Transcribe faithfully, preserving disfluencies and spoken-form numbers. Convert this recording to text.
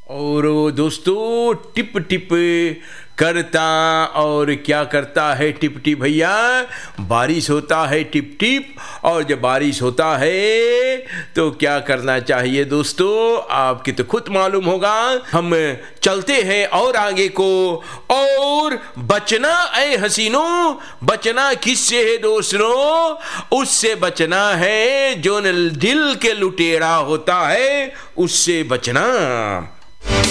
और दोस्तों tip tip करता और क्या करता है टिप टिप भैया, बारिश होता है टिप टिप। और जब बारिश होता है तो क्या करना चाहिए दोस्तों, आपके तो खुद मालूम होगा। हम चलते हैं और आगे को, और बचना ऐ हसीनों, बचना किससे है दोस्तों, उससे बचना है जो दिल के लुटेरा होता है, उससे बचना।